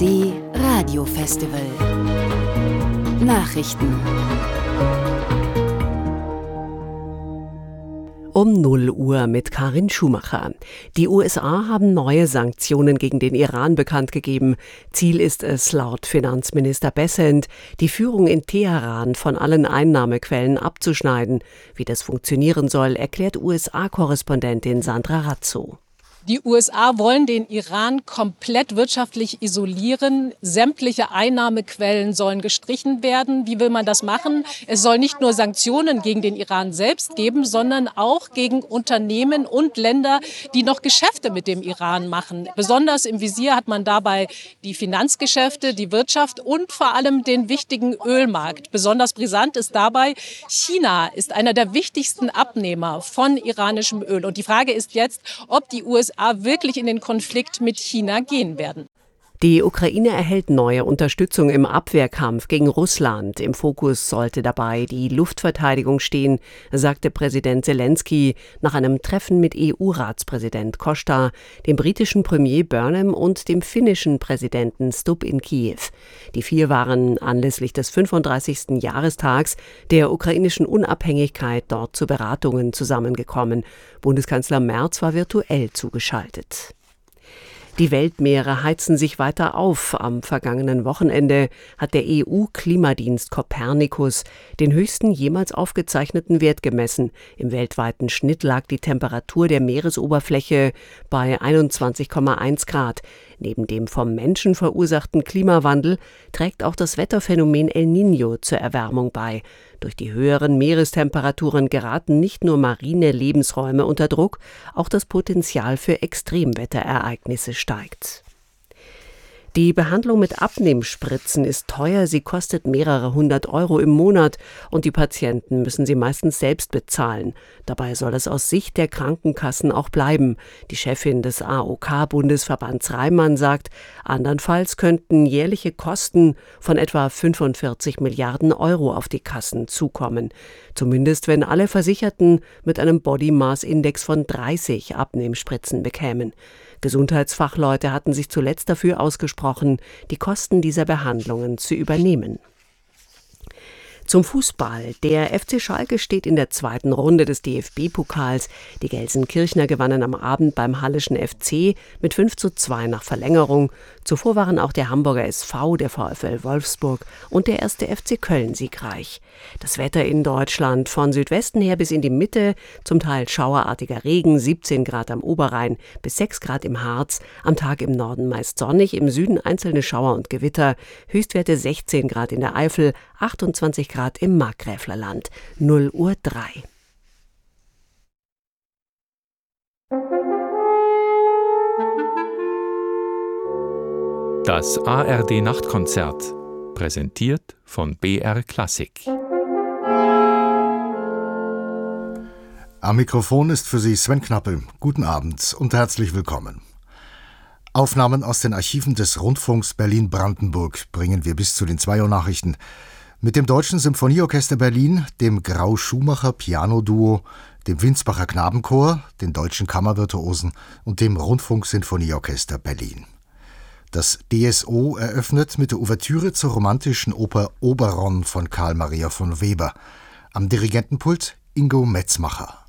ARD Radiofestival. Nachrichten. Um 0 Uhr mit Karin Schumacher. Die USA haben neue Sanktionen gegen den Iran bekannt gegeben. Ziel ist es, laut Finanzminister Bessent, die Führung in Teheran von allen Einnahmequellen abzuschneiden. Wie das funktionieren soll, erklärt USA-Korrespondentin Sandra Razzo. Die USA wollen den Iran komplett wirtschaftlich isolieren. Sämtliche Einnahmequellen sollen gestrichen werden. Wie will man das machen? Es soll nicht nur Sanktionen gegen den Iran selbst geben, sondern auch gegen Unternehmen und Länder, die noch Geschäfte mit dem Iran machen. Besonders im Visier hat man dabei die Finanzgeschäfte, die Wirtschaft und vor allem den wichtigen Ölmarkt. Besonders brisant ist dabei, China ist einer der wichtigsten Abnehmer von iranischem Öl. Und die Frage ist jetzt, ob die USA wirklich in den Konflikt mit China gehen werden. Die Ukraine erhält neue Unterstützung im Abwehrkampf gegen Russland. Im Fokus sollte dabei die Luftverteidigung stehen, sagte Präsident Zelensky nach einem Treffen mit EU-Ratspräsident Costa, dem britischen Premier Burnham und dem finnischen Präsidenten Stubb in Kiew. Die vier waren anlässlich des 35. Jahrestags der ukrainischen Unabhängigkeit dort zu Beratungen zusammengekommen. Bundeskanzler Merz war virtuell zugeschaltet. Die Weltmeere heizen sich weiter auf. Am vergangenen Wochenende hat der EU-Klimadienst Copernicus den höchsten jemals aufgezeichneten Wert gemessen. Im weltweiten Schnitt lag die Temperatur der Meeresoberfläche bei 21,1 Grad. Neben dem vom Menschen verursachten Klimawandel trägt auch das Wetterphänomen El Niño zur Erwärmung bei. Durch die höheren Meerestemperaturen geraten nicht nur marine Lebensräume unter Druck, auch das Potenzial für Extremwetterereignisse steigt. Die Behandlung mit Abnehmspritzen ist teuer, sie kostet mehrere hundert Euro im Monat und die Patienten müssen sie meistens selbst bezahlen. Dabei soll es aus Sicht der Krankenkassen auch bleiben. Die Chefin des AOK-Bundesverbands Reimann sagt, andernfalls könnten jährliche Kosten von etwa 45 Milliarden Euro auf die Kassen zukommen. Zumindest wenn alle Versicherten mit einem Body Mass Index von 30 Abnehmspritzen bekämen. Gesundheitsfachleute hatten sich zuletzt dafür ausgesprochen, die Kosten dieser Behandlungen zu übernehmen. Zum Fußball. Der FC Schalke steht in der zweiten Runde des DFB-Pokals. Die Gelsenkirchner gewannen am Abend beim Halleschen FC mit 5:2 nach Verlängerung. Zuvor waren auch der Hamburger SV, der VfL Wolfsburg und der 1. FC Köln siegreich. Das Wetter in Deutschland: von Südwesten her bis in die Mitte, zum Teil schauerartiger Regen, 17 Grad am Oberrhein bis 6 Grad im Harz. Am Tag im Norden meist sonnig, im Süden einzelne Schauer und Gewitter. Höchstwerte 16 Grad in der Eifel, 28 Grad im Markgräflerland. 0:03 Uhr. Das ARD-Nachtkonzert, präsentiert von BR Klassik. Am Mikrofon ist für Sie Sven Knappe. Guten Abend und herzlich willkommen. Aufnahmen aus den Archiven des Rundfunks Berlin-Brandenburg bringen wir bis zu den 2 Uhr Nachrichten. Mit dem Deutschen Symphonieorchester Berlin, dem Grau-Schumacher Piano-Duo, dem Winsbacher Knabenchor, den Deutschen Kammervirtuosen und dem Rundfunk-Sinfonieorchester Berlin. Das DSO eröffnet mit der Ouvertüre zur romantischen Oper Oberon von Karl Maria von Weber. Am Dirigentenpult Ingo Metzmacher.